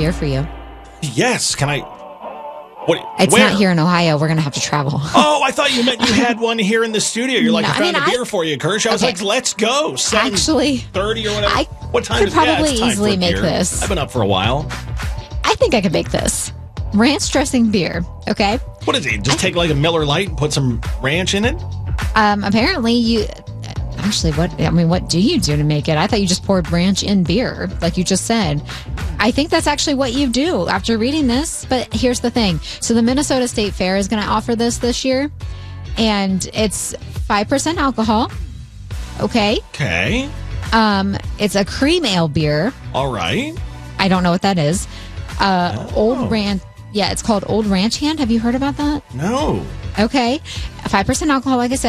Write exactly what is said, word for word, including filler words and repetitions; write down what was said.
beer for you. Yes. Can I? What? It's where? not here in Ohio. We're going to have to travel. Oh, I thought you meant you had one here in the studio. You're like, No, I found I mean, a beer I- for you, Kirsch. I was Okay. like, let's go. seven Actually, thirty or whatever. I what time could is it? Yeah, probably it's time for easily a make beer. this. I've been up for a while. I think I could make this. Ranch dressing beer, okay? What is it? Just take like a Miller Lite and put some ranch in it? Um, apparently you... Actually, what I mean, what do you do to make it? I thought you just poured ranch in beer, like you just said. I think that's actually what you do after reading this. But here's the thing. So the Minnesota State Fair is going to offer this this year, and it's five percent alcohol. Okay. Okay. Um, it's a cream ale beer. All right. I don't know what that is. Uh, Oh. Old Ranch. Yeah, it's called Old Ranch Hand. Have you heard about that? No. Okay. five percent alcohol, like I said.